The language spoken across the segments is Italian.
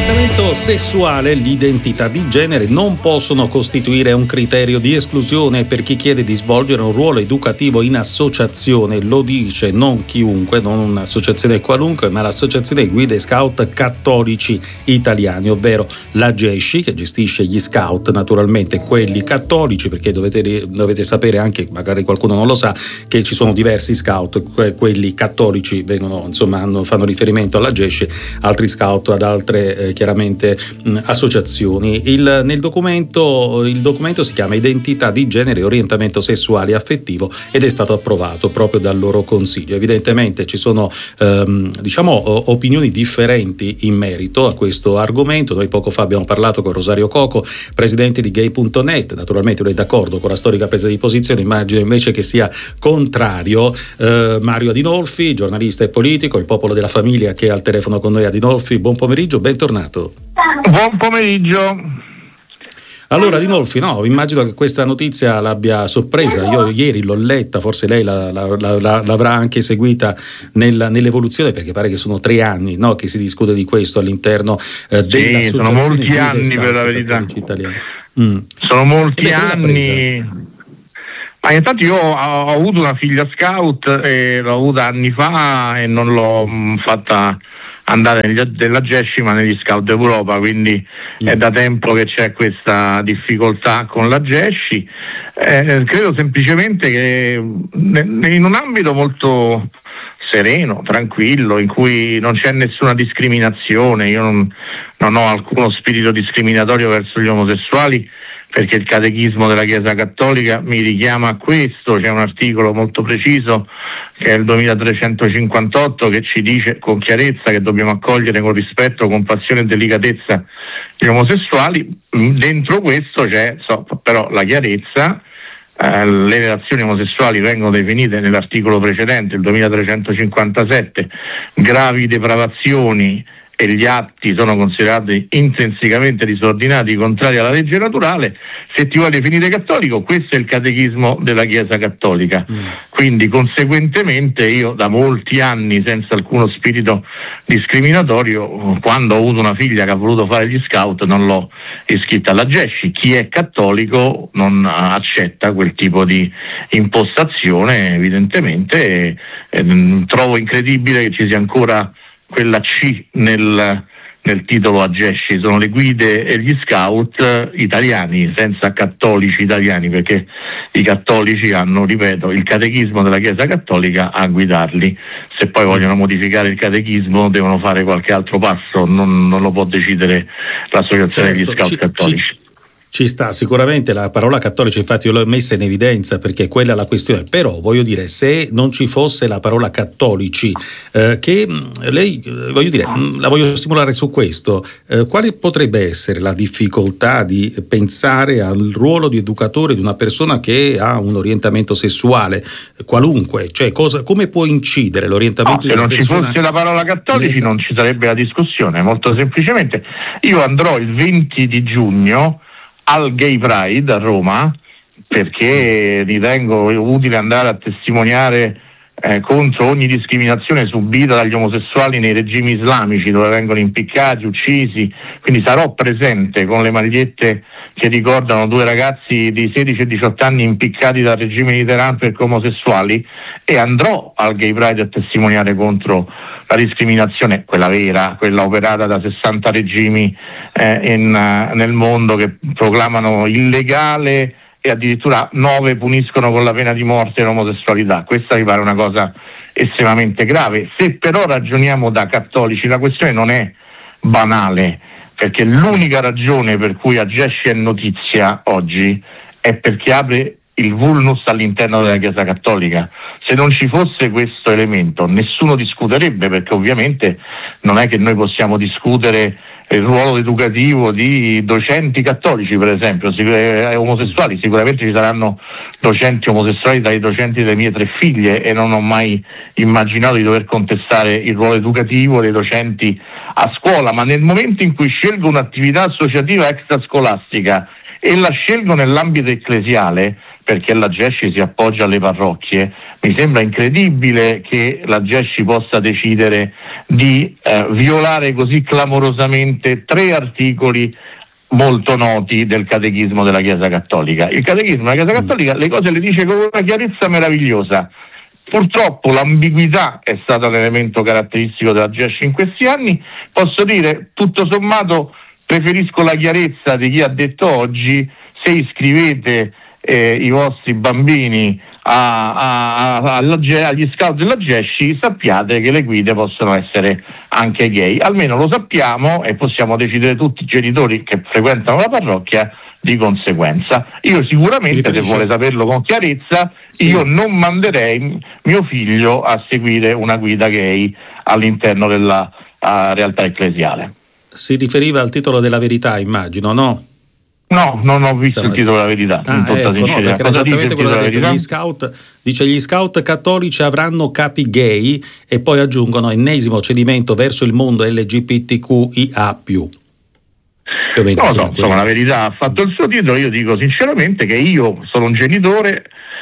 L'orientamento sessuale e l'identità di genere non possono costituire un criterio di esclusione per chi chiede di svolgere un ruolo educativo in associazione. Lo dice non chiunque, non un'associazione qualunque, ma l'Associazione Guide Scout Cattolici Italiani, ovvero la GESCI, che gestisce gli scout, naturalmente quelli cattolici, perché dovete sapere anche, magari qualcuno non lo sa, che ci sono diversi scout, quelli cattolici fanno riferimento alla GESCI, altri scout ad altre chiaramente associazioni. Il documento si chiama Identità di genere e orientamento sessuale e affettivo ed è stato approvato proprio dal loro consiglio. Evidentemente ci sono opinioni differenti in merito a questo argomento. Noi poco fa abbiamo parlato con Rosario Coco, presidente di Gay.net. Naturalmente lui è d'accordo con la storica presa di posizione, immagino invece che sia contrario Mario Adinolfi, giornalista e politico, il popolo della famiglia, che è al telefono con noi. Adinolfi, buon pomeriggio, bentornato. Buon pomeriggio. Allora, Adinolfi, immagino che questa notizia l'abbia sorpresa. Io ieri l'ho letta, forse lei l'avrà anche seguita nell'evoluzione, perché pare che sono 3 anni che si discute di questo all'interno dell'associazione. Sono molti anni, per la verità. Sono molti anni. Ma intanto io ho avuto una figlia scout e l'ho avuta anni fa e non l'ho fatta andare nella GESCI ma negli Scout d'Europa, quindi è da tempo che c'è questa difficoltà con la GESCI. Credo semplicemente che in un ambito molto sereno, tranquillo, in cui non c'è nessuna discriminazione, io non ho alcuno spirito discriminatorio verso gli omosessuali, perché il catechismo della Chiesa Cattolica mi richiama a questo. C'è un articolo molto preciso che è il 2358 che ci dice con chiarezza che dobbiamo accogliere con rispetto, compassione e delicatezza gli omosessuali. Dentro questo c'è però la chiarezza. Le relazioni omosessuali vengono definite nell'articolo precedente, il 2357, gravi depravazioni, e gli atti sono considerati intrinsecamente disordinati, contrari alla legge naturale. Se ti vuoi definire cattolico, questo è il catechismo della Chiesa Cattolica. Quindi conseguentemente io da molti anni, senza alcuno spirito discriminatorio, quando ho avuto una figlia che ha voluto fare gli scout non l'ho iscritta alla GESCI. Chi è cattolico non accetta quel tipo di impostazione, evidentemente. Trovo incredibile che ci sia ancora quella C nel titolo a GESCI. Sono le guide e gli scout italiani, senza cattolici italiani, perché i cattolici hanno, ripeto, il catechismo della Chiesa Cattolica a guidarli. Se poi vogliono modificare il catechismo devono fare qualche altro passo, non lo può decidere l'associazione degli scout cattolici. Ci sta sicuramente la parola cattolici, infatti io l'ho messa in evidenza perché quella è la questione, però voglio dire, se non ci fosse la parola cattolici, che lei, la voglio stimolare su questo, quale potrebbe essere la difficoltà di pensare al ruolo di educatore di una persona che ha un orientamento sessuale qualunque, cioè come può incidere l'orientamento di una persona? Se non ci fosse la parola cattolici non ci sarebbe la discussione, molto semplicemente. Io andrò il 20 di giugno al Gay Pride a Roma, perché ritengo utile andare a testimoniare contro ogni discriminazione subita dagli omosessuali nei regimi islamici, dove vengono impiccati, uccisi. Quindi sarò presente con le magliette che ricordano 2 ragazzi di 16 e 18 anni impiccati dal regime di Teheran perché omosessuali, e andrò al Gay Pride a testimoniare contro la discriminazione, quella vera, quella operata da 60 regimi nel mondo, che proclamano illegale e addirittura 9 puniscono con la pena di morte l'omosessualità. Questa mi pare una cosa estremamente grave. Se però ragioniamo da cattolici, la questione non è banale, perché l'unica ragione per cui a GESCI è notizia oggi è perché apre il vulnus all'interno della Chiesa Cattolica. Se non ci fosse questo elemento nessuno discuterebbe, perché ovviamente non è che noi possiamo discutere il ruolo educativo di docenti cattolici, per esempio, omosessuali. Sicuramente ci saranno docenti omosessuali tra i docenti delle mie 3 figlie e non ho mai immaginato di dover contestare il ruolo educativo dei docenti a scuola, ma nel momento in cui scelgo un'attività associativa extrascolastica e la scelgo nell'ambito ecclesiale, perché la GESCI si appoggia alle parrocchie. Mi sembra incredibile che la GESCI possa decidere di violare così clamorosamente 3 articoli molto noti del Catechismo della Chiesa Cattolica. Il Catechismo della Chiesa Cattolica le cose le dice con una chiarezza meravigliosa. Purtroppo l'ambiguità è stata l'elemento caratteristico della GESCI in questi anni. Posso dire, tutto sommato, preferisco la chiarezza di chi ha detto oggi: se iscrivete i vostri bambini agli scout della GESCI, sappiate che le guide possono essere anche gay. Almeno lo sappiamo e possiamo decidere tutti i genitori che frequentano la parrocchia di conseguenza. Io sicuramente, se vuole saperlo con chiarezza, io non manderei mio figlio a seguire una guida gay all'interno della realtà ecclesiale. Si riferiva al titolo della Verità, immagino, no? No, non ho visto il titolo della Verità. Perché era esattamente quello che ha detto. Gli scout cattolici avranno capi gay, e poi aggiungono: ennesimo cedimento verso il mondo LGBTQIA+. Insomma, la Verità ha fatto il suo titolo. Io dico sinceramente che io sono un genitore,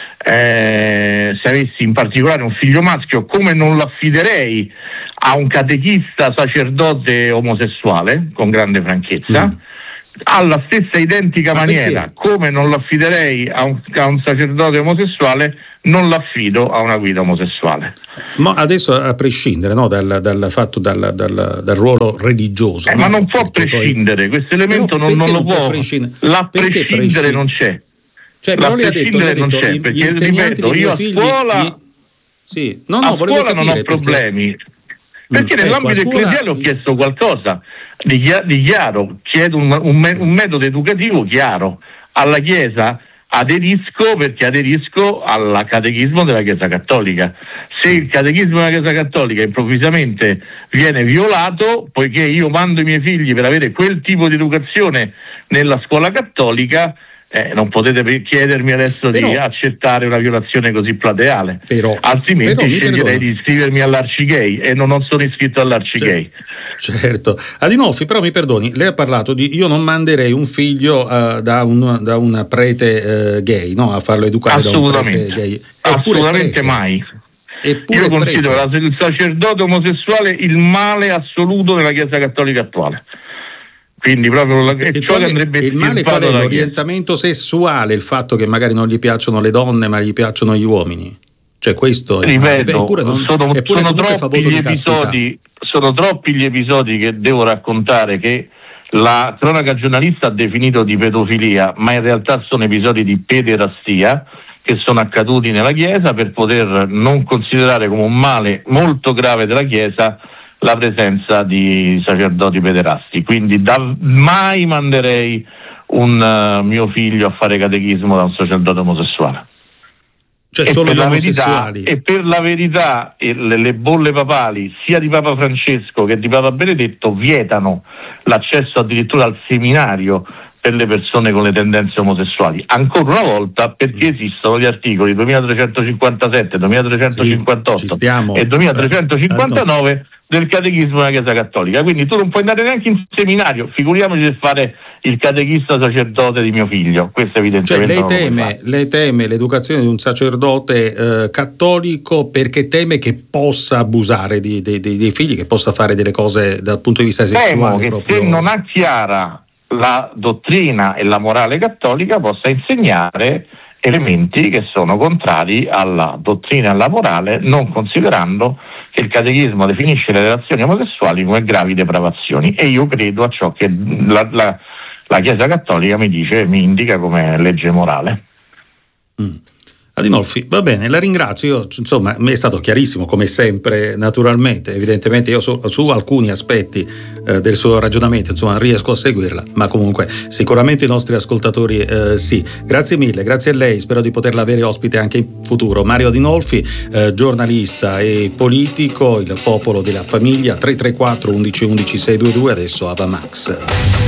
se avessi in particolare un figlio maschio, come non l'affiderei a un catechista sacerdote omosessuale, con grande franchezza, alla stessa identica maniera, come non l'affiderei a un sacerdote omosessuale, non l'affido a una guida omosessuale. Ma adesso, a prescindere, no, dal fatto dal ruolo religioso, ma non può prescindere, questo elemento non lo può. La prescindere non c'è. Cioè, però lei ha detto, non c'è, perché ripeto, io a scuola scuola non ho problemi. Perché nell'ambito ecclesiale ho chiesto qualcosa di chiaro, chiedo un metodo educativo chiaro. Alla Chiesa aderisco perché aderisco al Catechismo della Chiesa Cattolica. Se il Catechismo della Chiesa Cattolica improvvisamente viene violato, poiché io mando i miei figli per avere quel tipo di educazione nella scuola cattolica, non potete chiedermi adesso di accettare una violazione così plateale, altrimenti sceglierei di iscrivermi all'Arcigay, e non sono iscritto all'Arcigay. Certo. Adinolfi, però mi perdoni, lei ha parlato di: io non manderei un figlio da un prete gay, no, a farlo educare da un prete gay. Assolutamente mai. Io considero il sacerdote omosessuale il male assoluto della Chiesa Cattolica attuale. Quindi proprio ciò che andrebbe il male qual è? L'orientamento sessuale, il fatto che magari non gli piacciono le donne ma gli piacciono gli uomini, cioè questo ripeto, sono troppi gli episodi che devo raccontare, che la cronaca giornalista ha definito di pedofilia, ma in realtà sono episodi di pederastia che sono accaduti nella Chiesa, per poter non considerare come un male molto grave della Chiesa la presenza di sacerdoti pederasti. Quindi mai manderei un mio figlio a fare catechismo da un sacerdote omosessuale. Cioè, solo gli omosessuali. E per la verità le bolle papali sia di Papa Francesco che di Papa Benedetto vietano l'accesso addirittura al seminario per le persone con le tendenze omosessuali, ancora una volta, perché esistono gli articoli 2357, 2358 e 2359 del Catechismo della Chiesa Cattolica. Quindi tu non puoi andare neanche in seminario, figuriamoci se fare il catechista sacerdote di mio figlio. Questo evidentemente lei teme l'educazione di un sacerdote cattolico, perché teme che possa abusare dei figli, che possa fare delle cose dal punto di vista sessuale. Temo che se non ha chiara la dottrina e la morale cattolica possa insegnare elementi che sono contrari alla dottrina e alla morale, non considerando che il catechismo definisce le relazioni omosessuali come gravi depravazioni, e io credo a ciò che la Chiesa Cattolica mi indica come legge morale. Adinolfi, va bene, la ringrazio. Insomma, mi è stato chiarissimo come sempre, naturalmente. Evidentemente io su alcuni aspetti del suo ragionamento, insomma, riesco a seguirla, ma comunque sicuramente i nostri ascoltatori sì. Grazie mille, grazie a lei, spero di poterla avere ospite anche in futuro. Mario Adinolfi, giornalista e politico, il popolo della famiglia. 334 11 11 622, adesso Ava Max.